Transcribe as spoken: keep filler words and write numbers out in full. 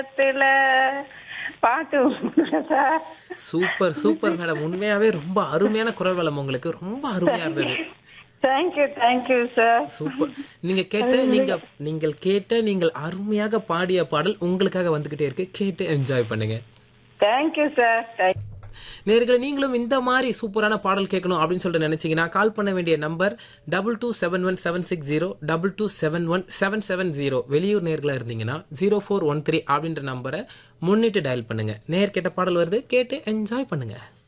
இடத்துல பாட்டு sir. Super super madam. உண்மையாவே ரொம்ப அருமையான குரல் வளம் உங்களுக்கு. ரொம்ப அருமையா இருந்தது. Thank you thank you sir. சூப்பர். நீங்க கேட்ட நீங்க நீங்கள் கேட்ட நீங்கள் அருமையாக பாடிய பாடல் உங்களுக்காக வந்துகிட்டே இருக்கு. கேட்டு என்ஜாய் பண்ணுங்க. Thank you sir. தேங்க் நேயர்களே, நீங்களும் இந்த மாதிரி சூப்பரான பாடல் கேட்கணும் அப்படின்னு சொல்லிட்டு நினைச்சீங்கன்னா கால் பண்ண வேண்டிய number double two seven one seven six zero double two seven one seven seven zero. வெளியூர் நேர்களா இருந்தீங்கன்னா ஜீரோ ஃபோர் ஒன் த்ரீ அப்படின்ற நம்பரை முன்னிட்டு டயல் பண்ணுங்க. நேர் கேட்ட பாடல் வருது, கேட்டு என்ஜாய் பண்ணுங்க.